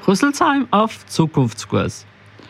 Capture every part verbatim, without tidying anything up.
Rüsselsheim auf Zukunftskurs.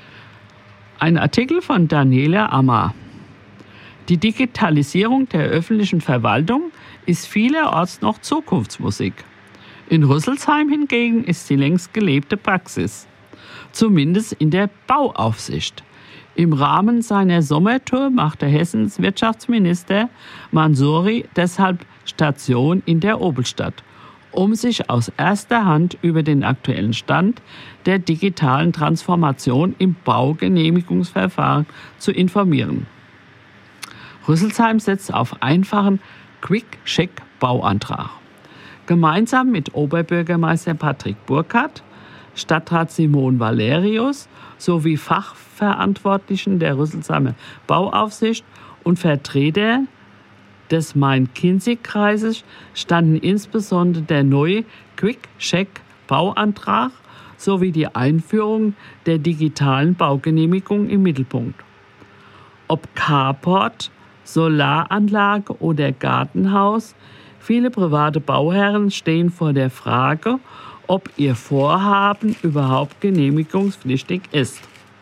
Ein Artikel von Daniela Ammer. Die Digitalisierung der öffentlichen Verwaltung ist vielerorts noch Zukunftsmusik. In Rüsselsheim hingegen ist sie längst gelebte Praxis. Zumindest in der Bauaufsicht. Im Rahmen seiner Sommertour machte Hessens Wirtschaftsminister Mansouri deshalb Station in der Obelstadt, um sich aus erster Hand über den aktuellen Stand der digitalen Transformation im Baugenehmigungsverfahren zu informieren. Rüsselsheim setzt auf einfachen Quick-Check-Bauantrag. Gemeinsam mit Oberbürgermeister Patrick Burkhardt, Stadtrat Simon Valerius sowie Fachverantwortlichen der Rüsselsheimer Bauaufsicht und Vertreter des Main-Kinzig-Kreises standen insbesondere der neue Quick-Check-Bauantrag sowie die Einführung der digitalen Baugenehmigung im Mittelpunkt. Ob Carport, Solaranlage oder Gartenhaus, viele private Bauherren stehen vor der Frage, ob ihr Vorhaben überhaupt genehmigungspflichtig ist.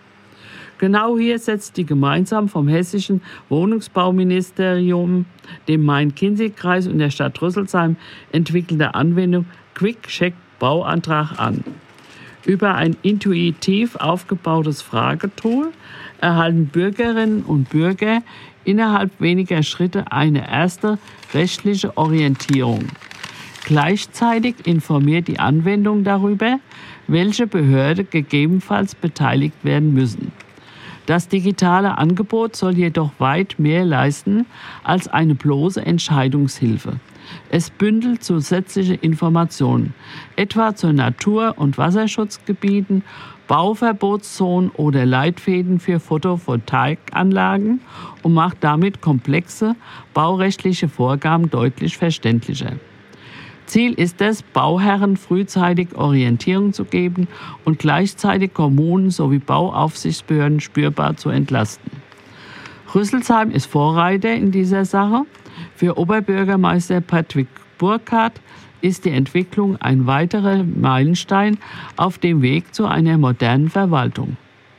Genau hier setzt die gemeinsam vom hessischen Wohnungsbauministerium, dem Main-Kinzig-Kreis und der Stadt Rüsselsheim entwickelte Anwendung Quick-Check-Bauantrag an. Über ein intuitiv aufgebautes Fragetool erhalten Bürgerinnen und Bürger innerhalb weniger Schritte eine erste rechtliche Orientierung. Gleichzeitig informiert die Anwendung darüber, welche Behörde gegebenenfalls beteiligt werden müssen. Das digitale Angebot soll jedoch weit mehr leisten als eine bloße Entscheidungshilfe. Es bündelt zusätzliche Informationen, etwa zu Natur- und Wasserschutzgebieten, Bauverbotszonen oder Leitfäden für Photovoltaikanlagen und macht damit komplexe baurechtliche Vorgaben deutlich verständlicher. Ziel ist es, Bauherren frühzeitig Orientierung zu geben und gleichzeitig Kommunen sowie Bauaufsichtsbehörden spürbar zu entlasten. Rüsselsheim ist Vorreiter in dieser Sache. Für Oberbürgermeister Patrick Burkhardt ist die Entwicklung ein weiterer Meilenstein auf dem Weg zu einer modernen Verwaltung.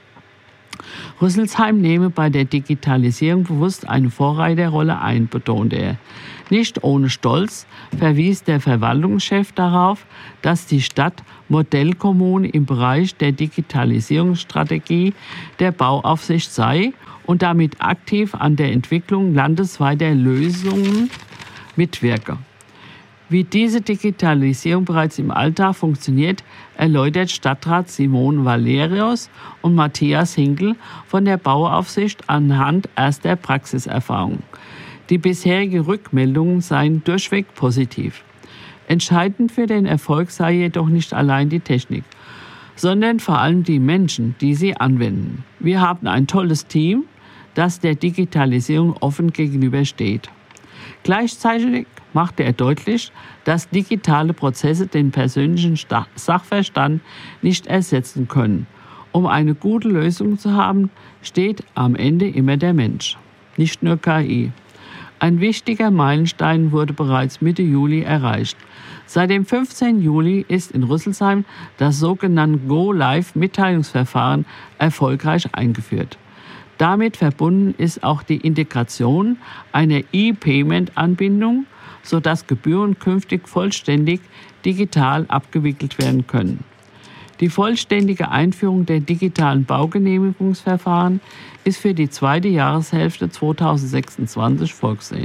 Rüsselsheim nehme bei der Digitalisierung bewusst eine Vorreiterrolle ein, betonte er. Nicht ohne Stolz verwies der Verwaltungschef darauf, dass die Stadt Modellkommune im Bereich der Digitalisierungsstrategie der Bauaufsicht sei und damit aktiv an der Entwicklung landesweiter Lösungen mitwirke. Wie diese Digitalisierung bereits im Alltag funktioniert, erläutert Stadtrat Simon Valerius und Matthias Hinkel von der Bauaufsicht anhand erster Praxiserfahrungen. Die bisherigen Rückmeldungen seien durchweg positiv. Entscheidend für den Erfolg sei jedoch nicht allein die Technik, sondern vor allem die Menschen, die sie anwenden. Wir haben ein tolles Team, das der Digitalisierung offen gegenübersteht. Gleichzeitig machte er deutlich, dass digitale Prozesse den persönlichen Sachverstand nicht ersetzen können. Um eine gute Lösung zu haben, steht am Ende immer der Mensch, nicht nur K I. Ein wichtiger Meilenstein wurde bereits Mitte Juli erreicht. Seit dem fünfzehnten Juli ist in Rüsselsheim das sogenannte Go-Live-Mitteilungsverfahren erfolgreich eingeführt. Damit verbunden ist auch die Integration einer E-Payment-Anbindung, sodass Gebühren künftig vollständig digital abgewickelt werden können. Die vollständige Einführung der digitalen Baugenehmigungsverfahren ist für die zweite Jahreshälfte zweitausendsechsundzwanzig vorgesehen.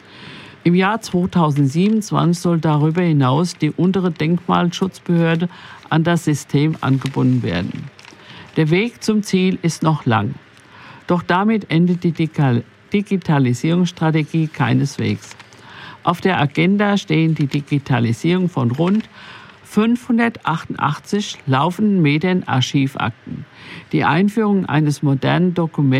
Im Jahr zweitausendsiebenundzwanzig soll darüber hinaus die untere Denkmalschutzbehörde an das System angebunden werden. Der Weg zum Ziel ist noch lang. Doch damit endet die Digitalisierungsstrategie keineswegs. Auf der Agenda stehen die Digitalisierung von rund fünfhundertachtundachtzig laufenden Metern Archivakten, die Einführung eines modernen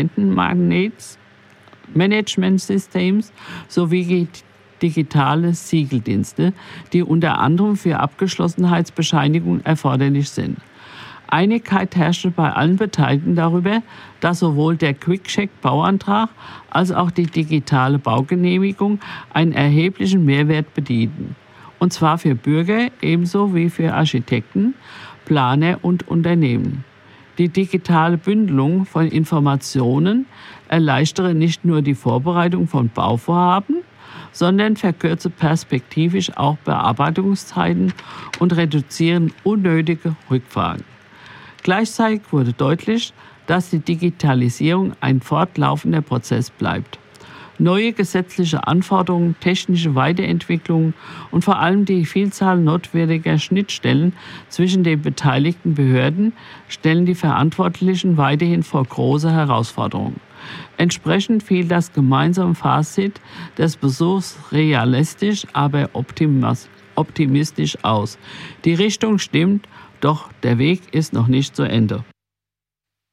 Dokumentenmanagementsystems sowie digitale Siegeldienste, die unter anderem für Abgeschlossenheitsbescheinigungen erforderlich sind. Einigkeit herrschte bei allen Beteiligten darüber, dass sowohl der Quick-Check-Bauantrag als auch die digitale Baugenehmigung einen erheblichen Mehrwert bedienen Und zwar für Bürger ebenso wie für Architekten, Planer und Unternehmen. Die digitale Bündelung von Informationen erleichtere nicht nur die Vorbereitung von Bauvorhaben, sondern verkürze perspektivisch auch Bearbeitungszeiten und reduzieren unnötige Rückfragen. Gleichzeitig wurde deutlich, dass die Digitalisierung ein fortlaufender Prozess bleibt. Neue gesetzliche Anforderungen, technische Weiterentwicklungen und vor allem die Vielzahl notwendiger Schnittstellen zwischen den beteiligten Behörden stellen die Verantwortlichen weiterhin vor große Herausforderungen. Entsprechend fiel das gemeinsame Fazit des Besuchs realistisch, aber optimistisch aus. Die Richtung stimmt, doch der Weg ist noch nicht zu Ende.